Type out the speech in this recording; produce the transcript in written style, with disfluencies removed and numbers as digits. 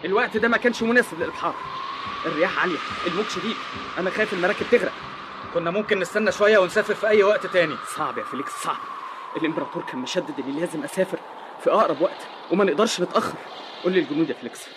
الوقت ده ما كانش مناسب للابحار، الرياح عاليه، الموج شديد، انا خايف المراكب تغرق. كنا ممكن نستنى شويه ونسافر في اي وقت تاني. صعب يا فيليكس، صعب. الامبراطور كان مشدد اللي لازم اسافر في اقرب وقت وما نقدرش نتاخر. قول لي الجنود يا فيليكس،